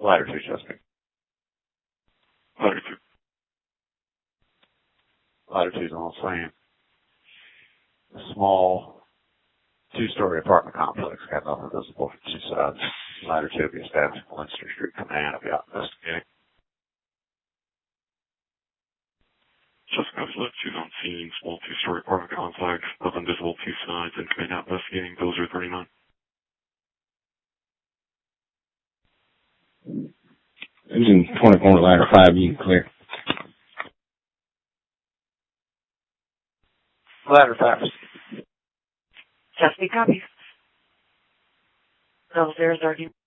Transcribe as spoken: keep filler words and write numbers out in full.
Ladder two, Chesapeake. Ladder two. Ladder two's on the same. Small two-story apartment complex. Got nothing visible from two sides. Ladder two will be established in Leinster Street Command. I'll be out investigating. Chesapeake Ladder two's on scene. Small two-story apartment complex. Nothing visible two sides. And command out investigating. Villager thirty-nine. Using twenty-four ladder five, you can clear. Ladder five. Chesapeake copies. Double zero thirty.